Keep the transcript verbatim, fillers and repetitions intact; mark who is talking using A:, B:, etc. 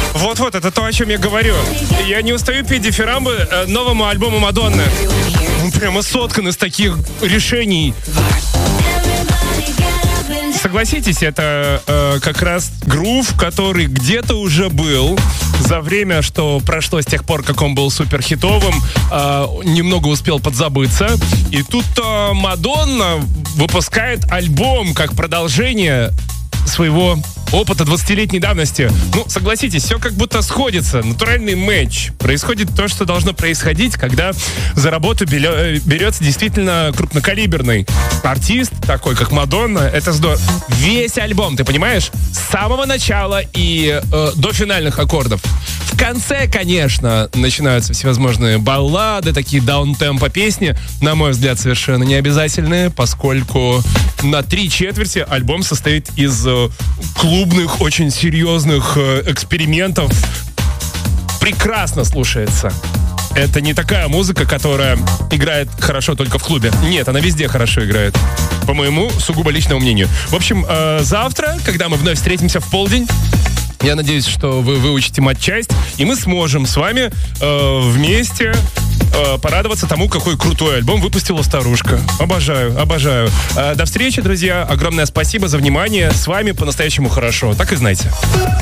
A: Вот-вот, это то, о чем я говорю. Я не устаю петь дифирамбы э, новому альбому Мадонны. Он прямо соткан из таких решений. Согласитесь, это э, как раз грув, который где-то уже был за время, что прошло с тех пор, как он был суперхитовым, э, немного успел подзабыться. И тут э, Мадонна выпускает альбом как продолжение своего опыта двадцатилетней давности. Ну, согласитесь, все как будто сходится. Натуральный матч. Происходит то, что должно происходить, когда за работу берется действительно крупнокалиберный артист, такой как Мадонна. Это здорово. Весь альбом, ты понимаешь? С самого начала и э, до финальных аккордов. В конце, конечно, начинаются всевозможные баллады, такие даунтемпо песни, на мой взгляд, совершенно необязательные, поскольку на три четверти альбом состоит из э, клубных, очень серьезных э, экспериментов. Прекрасно слушается. Это не такая музыка, которая играет хорошо только в клубе. Нет, она везде хорошо играет. По моему сугубо личному мнению. В общем, э, завтра, когда мы вновь встретимся в полдень, я надеюсь, что вы выучите матчасть, и мы сможем с вами э, вместе э, порадоваться тому, какой крутой альбом выпустила старушка. Обожаю, обожаю. Э, до встречи, друзья. Огромное спасибо за внимание. С вами по-настоящему хорошо. Так и знайте.